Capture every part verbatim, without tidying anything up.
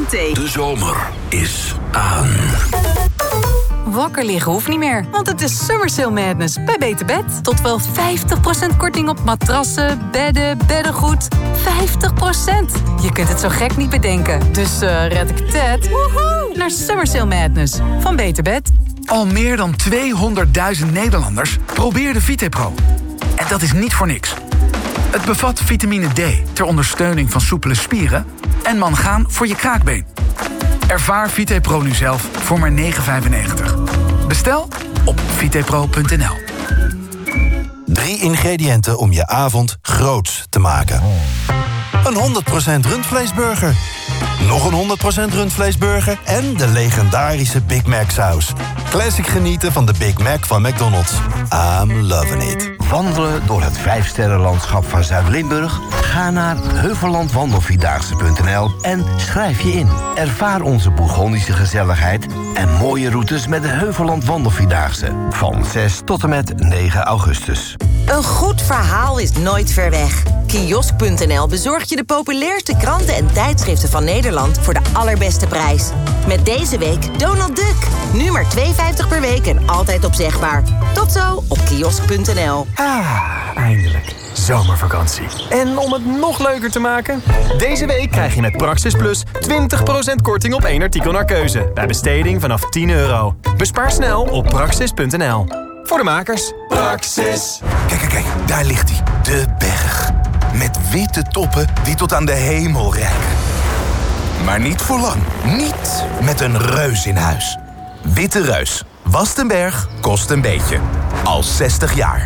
T. De zomer is aan. Wakker liggen hoeft niet meer, want het is Summer Sale Madness bij Beter Bed. Tot wel vijftig procent korting op matrassen, bedden, beddengoed. vijftig procent. Je kunt het zo gek niet bedenken. Dus uh, red ik het woehoe, naar Summer Sale Madness van Beter Bed. Al meer dan tweehonderdduizend Nederlanders probeerden VitePro. En dat is niet voor niks. Het bevat vitamine D ter ondersteuning van soepele spieren en mangaan voor je kraakbeen. Ervaar VitePro nu zelf voor maar negen vijfennegentig. Bestel op vitepro punt n l. Drie ingrediënten om je avond groots te maken. Een honderd procent rundvleesburger. Nog een honderd procent rundvleesburger en de legendarische Big Mac saus. Classic genieten van de Big Mac van McDonald's. I'm loving it. Wandelen door het vijfsterrenlandschap van Zuid-Limburg? Ga naar heuvelland wandelvierdaagse punt n l en schrijf je in. Ervaar onze Bourgondische gezelligheid en mooie routes met de Heuvelland Wandelvierdaagse. Van zes tot en met negen augustus. Een goed verhaal is nooit ver weg. Kiosk punt n l bezorgt je de populairste kranten en tijdschriften van Nederland voor de allerbeste prijs. Met deze week Donald Duck. Nu maar twee vijftig per week en altijd opzegbaar. Tot zo op kiosk punt n l. Ah, eindelijk. Zomervakantie. En om het nog leuker te maken? Deze week krijg je met Praxis Plus twintig procent korting op één artikel naar keuze. Bij besteding vanaf tien euro. Bespaar snel op praxis punt n l. Voor de makers. Praxis. Kijk, kijk, kijk. Daar ligt hij. De berg. Met witte toppen die tot aan de hemel reiken. Maar niet voor lang. Niet met een reus in huis. Witte Reus. Wast een berg, kost een beetje. Al zestig jaar.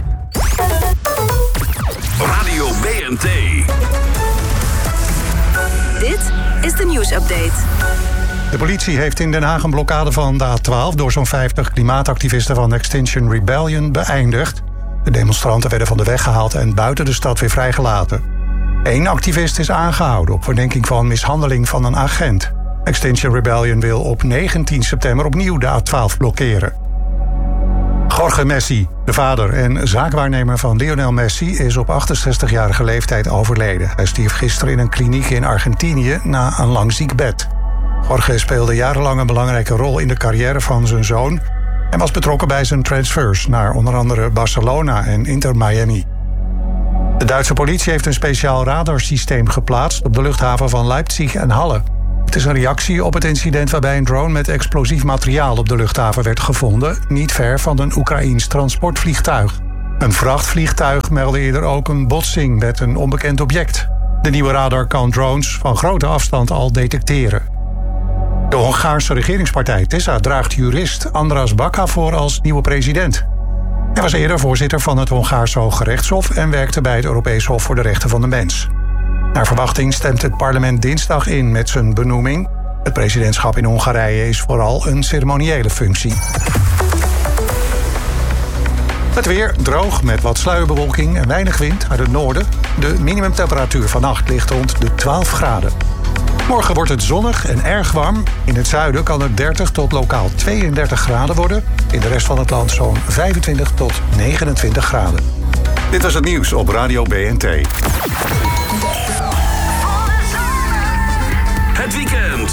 Radio B N T. Dit is de nieuwsupdate. De politie heeft in Den Haag een blokkade van de A twaalf... door zo'n vijftig klimaatactivisten van Extinction Rebellion beëindigd. De demonstranten werden van de weg gehaald en buiten de stad weer vrijgelaten. Eén activist is aangehouden op verdenking van mishandeling van een agent. Extinction Rebellion wil op negentien september opnieuw de A twaalf blokkeren. Jorge Messi, de vader en zaakwaarnemer van Lionel Messi, is op achtenzestigjarige leeftijd overleden. Hij stierf gisteren in een kliniek in Argentinië na een lang ziek bed. Jorge speelde jarenlang een belangrijke rol in de carrière van zijn zoon en was betrokken bij zijn transfers naar onder andere Barcelona en Inter Miami. De Duitse politie heeft een speciaal radarsysteem geplaatst op de luchthaven van Leipzig en Halle. Het is een reactie op het incident waarbij een drone met explosief materiaal op de luchthaven werd gevonden, niet ver van een Oekraïens transportvliegtuig. Een vrachtvliegtuig meldde eerder ook een botsing met een onbekend object. De nieuwe radar kan drones van grote afstand al detecteren. De Hongaarse regeringspartij Tisza draagt jurist András Baka voor als nieuwe president. Hij was eerder voorzitter van het Hongaarse Hooggerechtshof en werkte bij het Europees Hof voor de Rechten van de Mens. Naar verwachting stemt het parlement dinsdag in met zijn benoeming. Het presidentschap in Hongarije is vooral een ceremoniële functie. Het weer droog met wat sluierbewolking en weinig wind uit het noorden. De minimumtemperatuur vannacht ligt rond de twaalf graden. Morgen wordt het zonnig en erg warm. In het zuiden kan het dertig tot lokaal tweeëndertig graden worden. In de rest van het land zo'n vijfentwintig tot negenentwintig graden. Dit was het nieuws op Radio B N T. Het weekend